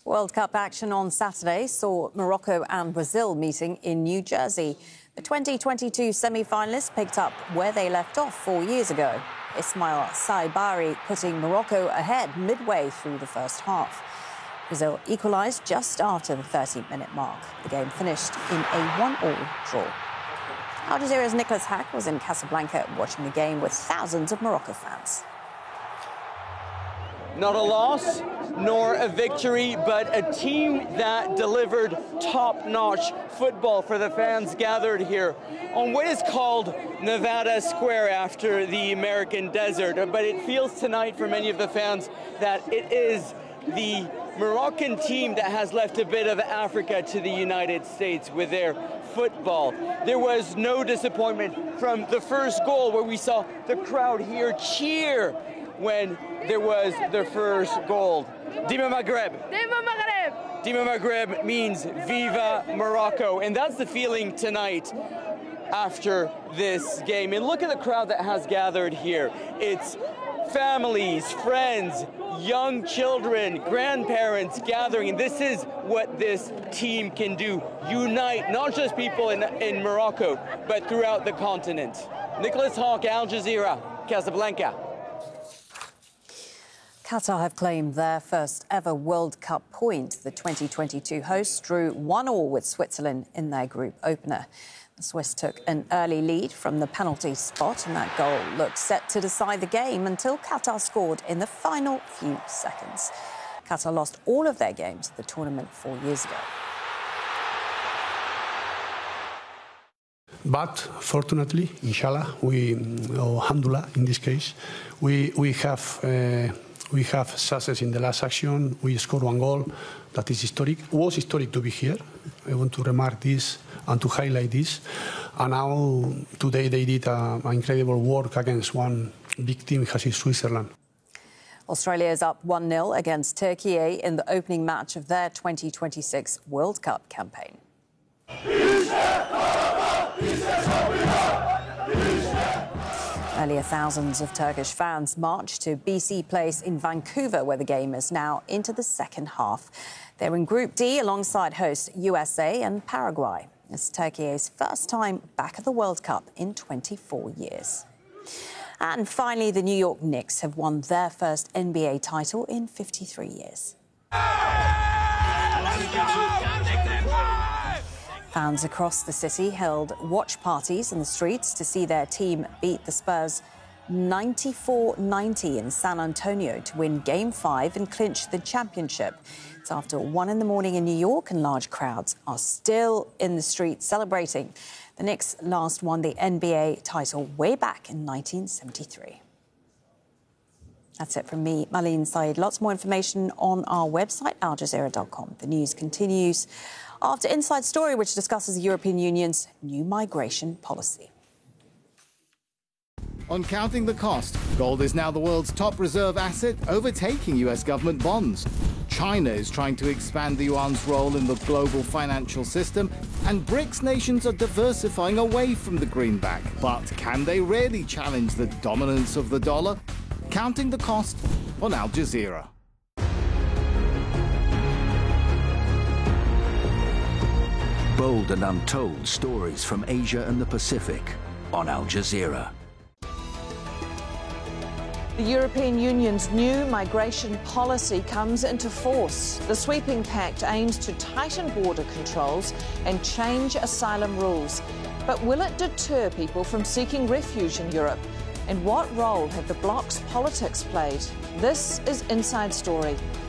World Cup action on Saturday saw Morocco and Brazil meeting in New Jersey. The 2022 semi-finalists picked up where they left off 4 years ago. Ismail Saibari putting Morocco ahead midway through the first half. Brazil equalised just after the 30-minute mark. The game finished in a 1-1 draw. Al Jazeera's Nicholas Hack was in Casablanca watching the game with thousands of Morocco fans. Not a loss, nor a victory, but a team that delivered top-notch football for the fans gathered here on what is called Nevada Square after the American desert. But it feels tonight for many of the fans that it is the Moroccan team that has left a bit of Africa to the United States with their football. There was no disappointment from the first goal where we saw the crowd here cheer when there was the first goal. Dima Maghreb. Dima Maghreb. Dima Maghreb means Viva Morocco, and that's the feeling tonight after this game. And look at the crowd that has gathered here. It's families, friends, young children, grandparents gathering. This is what this team can do. Unite not just people in Morocco, but throughout the continent. Nicholas Hawk, Al Jazeera, Casablanca. Qatar have claimed their first ever World Cup point. The 2022 hosts drew 1-1 with Switzerland in their group opener. The Swiss took an early lead from the penalty spot, and that goal looked set to decide the game until Qatar scored in the final few seconds. Qatar lost all of their games at the tournament 4 years ago. But fortunately, inshallah, alhamdulillah, in this case, we have success in the last action. We scored 1 goal. That is historic. It was historic to be here. I want to remark this and to highlight this. And now, today, they did an incredible work against one big team, which is Switzerland. Australia is up 1-0 against Turkey in the opening match of their 2026 World Cup campaign. Earlier, thousands of Turkish fans marched to BC Place in Vancouver, where the game is now into the second half. They're in Group D alongside hosts USA and Paraguay. It's Turkey's first time back at the World Cup in 24 years. And finally, the New York Knicks have won their first NBA title in 53 years. Fans across the city held watch parties in the streets to see their team beat the Spurs 94-90 in San Antonio to win Game 5 and clinch the championship. It's after 1 a.m. in New York, and large crowds are still in the streets celebrating. The Knicks last won the NBA title way back in 1973. That's it from me, Malin Saeed. Lots more information on our website, aljazeera.com. The news continues after Inside Story, which discusses the European Union's new migration policy. On Counting the Cost, gold is now the world's top reserve asset, overtaking US government bonds. China is trying to expand the yuan's role in the global financial system, and BRICS nations are diversifying away from the greenback. But can they really challenge the dominance of the dollar? Counting the Cost on Al Jazeera. Bold and untold stories from Asia and the Pacific on Al Jazeera. The European Union's new migration policy comes into force. The sweeping pact aims to tighten border controls and change asylum rules. But will it deter people from seeking refuge in Europe? And what role have the bloc's politics played? This is Inside Story.